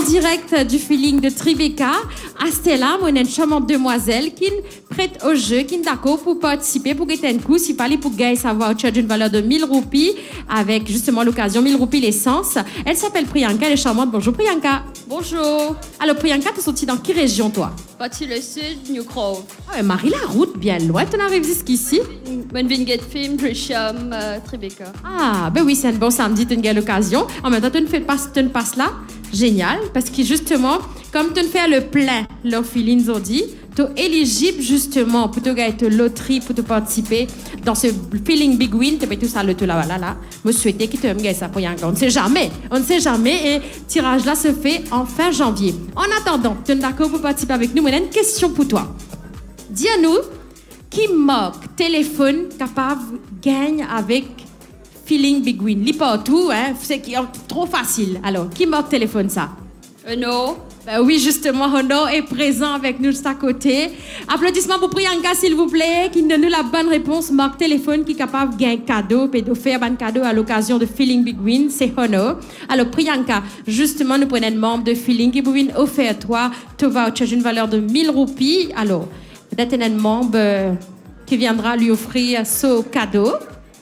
direct du feeling de Tribeca. Astella, moi, une charmante demoiselle qui prête au jeu, qui est d'accord pour participer, pour gagner un coup, si pas pour gagner sa voucher d'une valeur de 1000 roupies, avec justement l'occasion 1000 roupies l'essence. Elle s'appelle Priyanka, elle est charmante. Bonjour Priyanka. Bonjour. Alors Priyanka, tu es sortie dans quelle région toi? Parti le sud, New Grove. Ah ouais, Marie, la route bien loin, tu arrives jusqu'ici. Benvinget Film, Grisham, Tribeca. Ah, ben oui, c'est un bon samedi, tu as une l'occasion. En même temps, tu ne passes là. Génial, parce que justement, comme tu fais le plein, leur feeling dit, tu es éligible justement pour te gagner une loterie, pour te participer dans ce feeling big win, tu fais tout ça, le tout là, là. Me souhaiter que tu aimes gagner ça pour rien. On ne sait jamais, et tirage là se fait en fin janvier. En attendant, tu es d'accord pour participer avec nous, mais une question pour toi. Dis-nous, qui marque téléphone capable de gagner avec feeling big win? Li partout, hein, c'est trop facile. Alors, qui marque téléphone ça? No. Ben oui, justement, Honor est présent avec nous juste à côté. Applaudissements pour Priyanka, s'il vous plaît, qui donne nous la bonne réponse. Marque téléphone qui est capable de gagner un cadeau, et de faire un cadeau à l'occasion de Feeling Big Win, c'est Honor. Alors, Priyanka, justement, nous prenons un membre de Feeling Big Win offert toi, tu vas charger une valeur de 1000 roupies. Alors, peut-être un membre qui viendra lui offrir ce cadeau.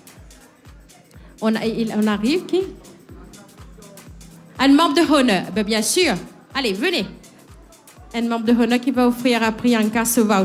On arrive, qui? Un membre de Honor, ben, bien sûr. Allez, venez. Un membre de Honor qui va offrir à Priyanka ce voucher.